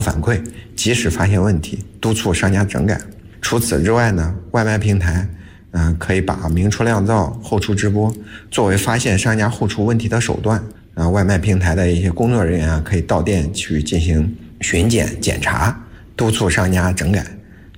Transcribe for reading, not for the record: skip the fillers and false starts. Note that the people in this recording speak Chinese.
反馈，及时发现问题，督促商家整改。除此之外呢，外卖平台可以把明出亮照、后出直播作为发现商家后厨问题的手段。外卖平台的一些工作人员可以到店去进行巡检检查，督促商家整改。